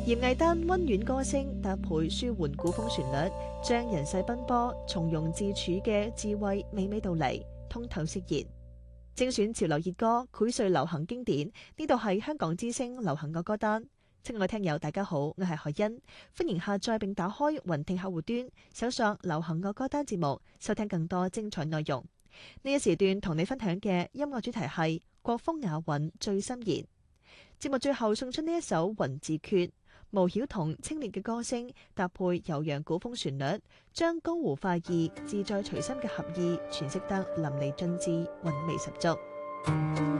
嚴藝丹溫婉歌聲搭配舒緩古風旋律，將人世奔波、從容自處嘅智慧娓娓道嚟，通透釋然。精選潮流熱歌，薈萃流行經典。呢度係香港之聲流行樂歌單。親愛聽友大家好，我係何欣，歡迎下載並打開雲聽客戶端，搜索流行樂歌單節目，收聽更多精彩內容。呢一時段同你分享嘅音樂主題係國風雅韻最深言。節目最後送出呢一首《雲自決》，毛曉彤清冽嘅歌聲搭配悠揚古風旋律，將江湖快意、自在隨心嘅合意詮釋得淋漓盡致、韻味十足。